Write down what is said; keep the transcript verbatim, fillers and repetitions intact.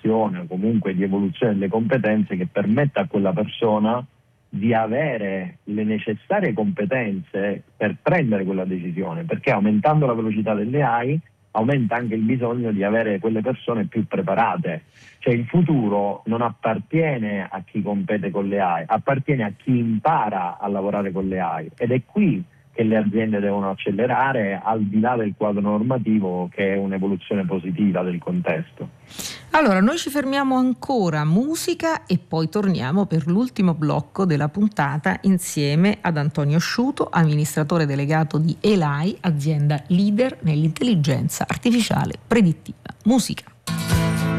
formazione o comunque di evoluzione delle competenze che permetta a quella persona di avere le necessarie competenze per prendere quella decisione, perché aumentando la velocità delle A I aumenta anche il bisogno di avere quelle persone più preparate. Cioè il futuro non appartiene a chi compete con le A I, appartiene a chi impara a lavorare con le A I, ed è qui che le aziende devono accelerare, al di là del quadro normativo, che è un'evoluzione positiva del contesto. Allora, noi ci fermiamo ancora, musica, e poi torniamo per l'ultimo blocco della puntata insieme ad Antonio Sciuto, amministratore delegato di E L A I, azienda leader nell'intelligenza artificiale predittiva. Musica.